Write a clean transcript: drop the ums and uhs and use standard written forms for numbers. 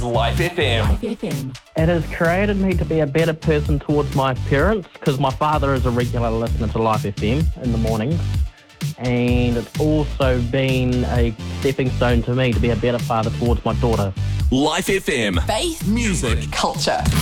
Life FM. It has created me to be a better person towards my parents because my father is a regular listener to Life FM in the mornings. And it's also been a stepping stone to me to be a better father towards my daughter. Life FM. Faith, Music. culture.